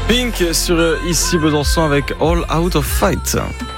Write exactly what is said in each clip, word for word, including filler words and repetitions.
Pink sur Ici Besançon avec All Out of Fight.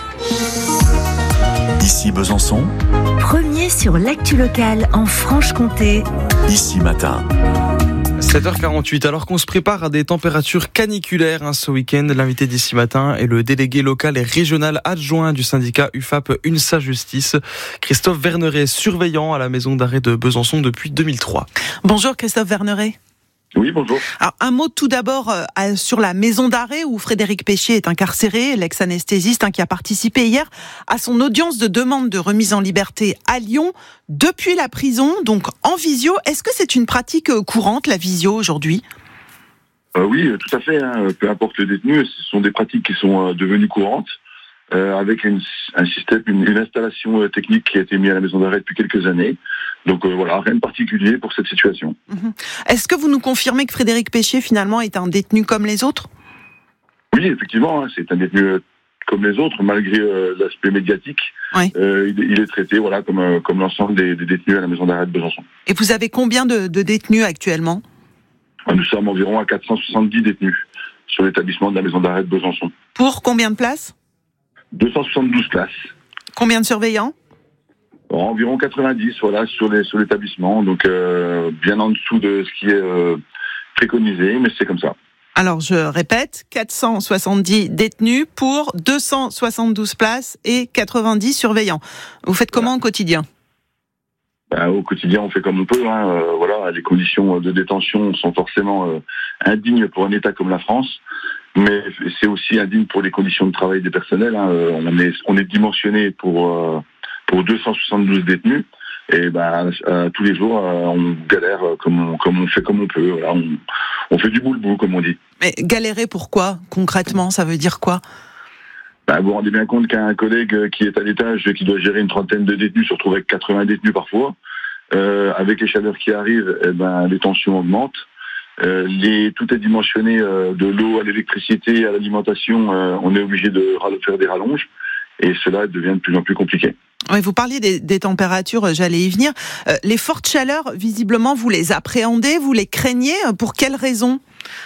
Ici Besançon, premier sur l'actu locale en Franche-Comté. Ici Matin. sept heures quarante-huit, alors qu'on se prépare à des températures caniculaires hein, ce week-end, l'invité d'Ici Matin est le délégué local et régional adjoint du syndicat U F A P UNSA Justice, Christophe Verneret, surveillant à la maison d'arrêt de Besançon depuis deux mille trois. Bonjour Christophe Verneret. Oui, bonjour. Alors, un mot tout d'abord euh, sur la maison d'arrêt où Frédéric Péchier est incarcéré, l'ex-anesthésiste hein, qui a participé hier à son audience de demande de remise en liberté à Lyon depuis la prison, donc en visio. Est-ce que c'est une pratique euh, courante, la visio, aujourd'hui ? euh, Oui, tout à fait. Hein. Peu importe le détenu, ce sont des pratiques qui sont euh, devenues courantes, euh, avec une, un système, une, une installation euh, technique qui a été mise à la maison d'arrêt depuis quelques années. Donc euh, voilà, rien de particulier pour cette situation. Mmh. Est-ce que vous nous confirmez que Frédéric Péchier, finalement, est un détenu comme les autres ? Oui, effectivement, hein, c'est un détenu euh, comme les autres, malgré euh, l'aspect médiatique. Oui. Euh, il, il est traité voilà, comme, euh, comme l'ensemble des, des détenus à la maison d'arrêt de Besançon. Et vous avez combien de, de détenus actuellement ? Nous sommes environ à quatre cent soixante-dix détenus sur l'établissement de la maison d'arrêt de Besançon. Pour combien de places ? deux cent soixante-douze places. Combien de surveillants ? Environ quatre-vingt-dix, voilà, sur, les, sur l'établissement, donc euh, bien en dessous de ce qui est euh, préconisé, mais c'est comme ça. Alors, je répète, quatre cent soixante-dix détenus pour deux cent soixante-douze places et quatre-vingt-dix surveillants. Vous faites comment voilà. Au quotidien ? Ben, au quotidien, on fait comme on peut. Hein, euh, voilà, les conditions de détention sont forcément euh, indignes pour un État comme la France, mais c'est aussi indigne pour les conditions de travail des personnels. Hein. On est, on est dimensionné pour... Euh, pour deux cent soixante-douze détenus, et ben euh, tous les jours euh, on galère comme on, comme on fait comme on peut. Voilà, on, on fait du boule-boule comme on dit. Mais galérer pourquoi concrètement, ça veut dire quoi ? Ben, vous vous rendez bien compte qu'un collègue qui est à l'étage, qui doit gérer une trentaine de détenus, se retrouve avec quatre-vingts détenus parfois. Euh, avec les chaleurs qui arrivent, eh ben les tensions augmentent. Euh, les, tout est dimensionné euh, de l'eau à l'électricité, à l'alimentation. Euh, on est obligé de faire des rallonges. Et cela devient de plus en plus compliqué. Oui, vous parliez des, des températures, j'allais y venir. Euh, les fortes chaleurs, visiblement, vous les appréhendez, vous les craignez. Pour quelles raisons ?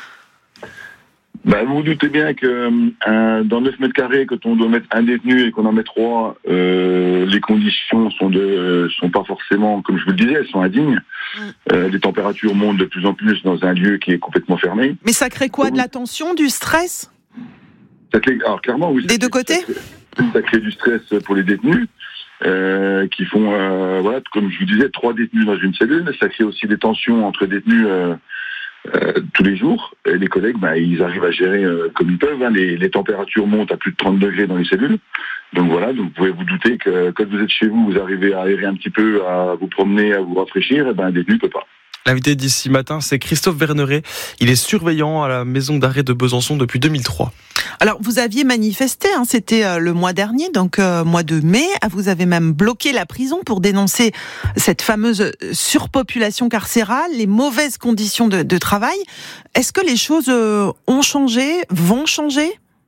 Ben, vous vous doutez bien que euh, dans neuf mètres carrés, quand on doit mettre un détenu et qu'on en met trois, euh, les conditions sont de euh, sont pas forcément, comme je vous le disais, elles sont indignes. Mm. Euh, les températures montent de plus en plus dans un lieu qui est complètement fermé. Mais ça crée quoi ? De la tension, du stress ? Ça crée, alors clairement, oui. Des deux côtés ? Ça crée du stress pour les détenus, euh, qui font, euh, voilà, comme je vous disais, trois détenus dans une cellule. Ça crée aussi des tensions entre détenus euh, euh, tous les jours. Et les collègues, bah, ils arrivent à gérer euh, comme ils peuvent. Hein. Les, les températures montent à plus de trente degrés dans les cellules. Donc voilà, donc vous pouvez vous douter que quand vous êtes chez vous, vous arrivez à aérer un petit peu, à vous promener, à vous rafraîchir, et ben un détenu ne peut pas. L'invité d'Ici Matin, c'est Christophe Verneret. Il est surveillant à la maison d'arrêt de Besançon depuis deux mille trois. Alors, vous aviez manifesté, hein, c'était euh, le mois dernier, donc euh, mois de mai. Vous avez même bloqué la prison pour dénoncer cette fameuse surpopulation carcérale, les mauvaises conditions de, de travail. Est-ce que les choses euh, ont changé, vont changer ?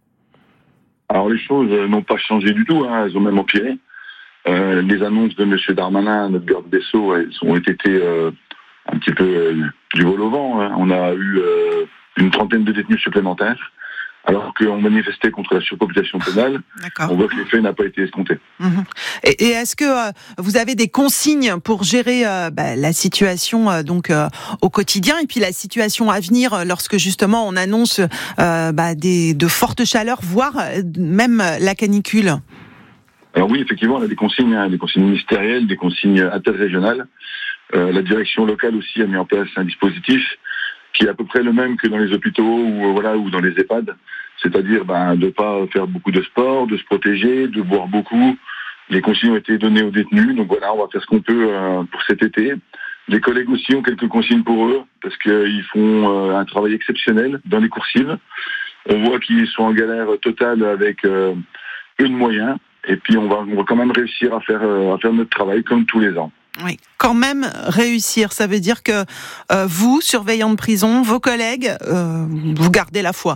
Alors, les choses n'ont pas changé du tout, hein, elles ont même empiré. Euh, les annonces de M. Darmanin, notre garde des Sceaux, elles ont été... Euh, un petit peu euh, du vol au vent. Hein. On a eu euh, une trentaine de détenus supplémentaires, alors qu'on manifestait contre la surpopulation pénale. D'accord. On voit que l'effet n'a pas été escompté. Mmh. Et, et est-ce que euh, vous avez des consignes pour gérer euh, bah, la situation euh, donc euh, au quotidien et puis la situation à venir euh, lorsque justement on annonce euh, bah, des, de fortes chaleurs, voire euh, même la canicule ? Alors oui, effectivement, on a des consignes, hein, des consignes ministérielles, des consignes interrégionales. Euh, la direction locale aussi a mis en place un dispositif qui est à peu près le même que dans les hôpitaux ou euh, voilà ou dans les EHPAD, c'est-à-dire ben, de ne pas faire beaucoup de sport, de se protéger, de boire beaucoup. Les consignes ont été données aux détenus, donc voilà, on va faire ce qu'on peut euh, pour cet été. Les collègues aussi ont quelques consignes pour eux parce qu'ils font euh, un travail exceptionnel dans les coursives. On voit qu'ils sont en galère totale avec euh, peu de moyens et puis on va, on va quand même réussir à faire, euh, à faire notre travail comme tous les ans. Oui, quand même réussir, ça veut dire que euh, vous, surveillants de prison, vos collègues, euh, vous gardez la foi.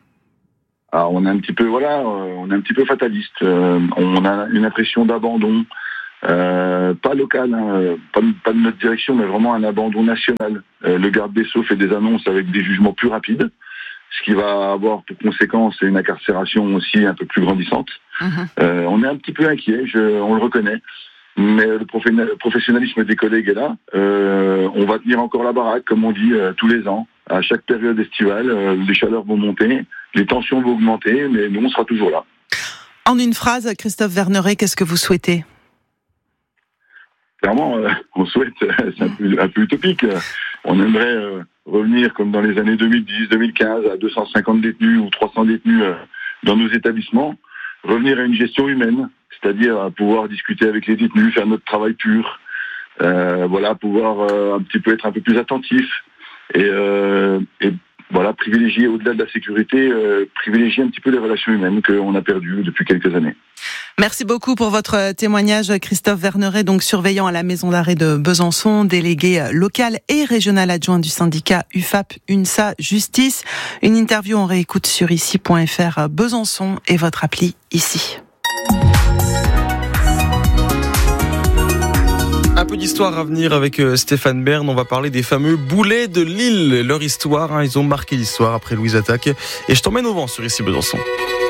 Alors on est un petit peu, voilà, on est un petit peu fataliste. Euh, on a une impression d'abandon, euh, pas local, hein, pas, pas de notre direction, mais vraiment un abandon national. Euh, le garde des Sceaux fait des annonces avec des jugements plus rapides. ce qui va avoir pour conséquence une incarcération aussi un peu plus grandissante. Mmh. Euh, on est un petit peu inquiet, je, on le reconnaît, mais le professionnalisme des collègues est là. Euh, on va tenir encore la baraque, comme on dit, euh, tous les ans. À chaque période estivale, euh, les chaleurs vont monter, les tensions vont augmenter, mais nous, on sera toujours là. En une phrase, Christophe Verneret, qu'est-ce que vous souhaitez ? Clairement, euh, on souhaite, euh, c'est un peu, un peu utopique, euh, on aimerait euh, revenir comme dans les années deux mille dix, deux mille quinze à deux cent cinquante détenus ou trois cents détenus euh, dans nos établissements, revenir à une gestion humaine, c'est-à-dire à pouvoir discuter avec les détenus, faire notre travail pur, euh, voilà, pouvoir euh, un petit peu être un peu plus attentif et, euh, et voilà, privilégier au-delà de la sécurité, euh, privilégier un petit peu les relations humaines qu'on a perdues depuis quelques années. Merci beaucoup pour votre témoignage, Christophe Verneret, donc surveillant à la maison d'arrêt de Besançon, délégué local et régional adjoint du syndicat U F A P UNSA Justice. Une interview on réécoute sur ici point f r Besançon et votre appli ici. Un peu d'histoire à venir avec Stéphane Bern. On va parler des fameux boulets de Lille. Leur histoire, hein, ils ont marqué l'histoire après Louise Attaque. Et je t'emmène au vent sur ici Besançon.